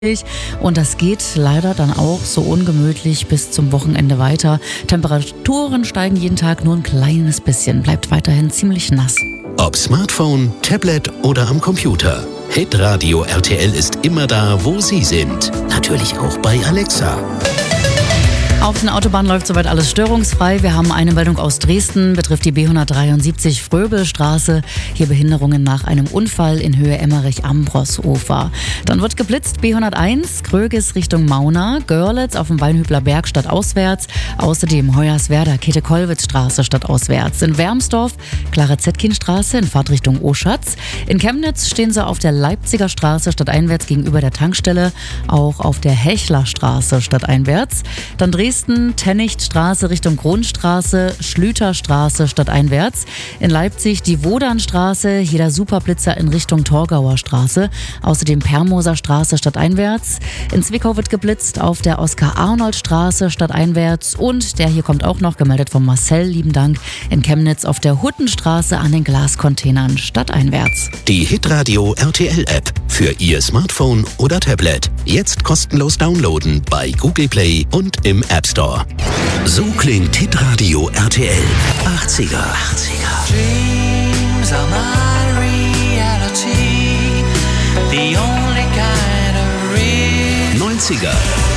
Und das geht leider dann auch so ungemütlich bis zum Wochenende weiter. Temperaturen steigen jeden Tag nur ein kleines bisschen, bleibt weiterhin ziemlich nass. Ob Smartphone, Tablet oder am Computer. Hitradio RTL ist immer da, wo Sie sind. Natürlich auch bei Alexa. Auf den Autobahnen läuft soweit alles störungsfrei. Wir haben eine Meldung aus Dresden, betrifft die B173 Fröbelstraße. Hier Behinderungen nach einem Unfall in Höhe Emmerich-Ambros-Ufer. Dann wird geblitzt B101, Krögis Richtung Mauna, Görlitz auf dem Weinhübler Berg stadtauswärts. Außerdem Hoyerswerda, Käthe-Kollwitz-Straße stadtauswärts. In Wermsdorf, Clara-Zetkin-Straße in Fahrtrichtung Oschatz. In Chemnitz stehen sie auf der Leipziger Straße stadteinwärts gegenüber der Tankstelle. Auch auf der Hechlerstraße stadteinwärts. Dann Dresden, Tennichtstraße Richtung Grundstraße, Schlüterstraße stadteinwärts. In Leipzig die Wodanstraße, hier der Superblitzer in Richtung Torgauer Straße. Außerdem Permoser Straße stadteinwärts. In Zwickau wird geblitzt auf der Oskar-Arnold-Straße stadteinwärts. Und der hier kommt auch noch, gemeldet von Marcel, lieben Dank, in Chemnitz auf der Huttenstraße an den Glascontainern stadteinwärts. Die Hitradio RTL App für Ihr Smartphone oder Tablet. Jetzt kostenlos downloaden bei Google Play und im App Store. So klingt Hitradio RTL 80er. Dreams are my reality, the only kind of real. 90er.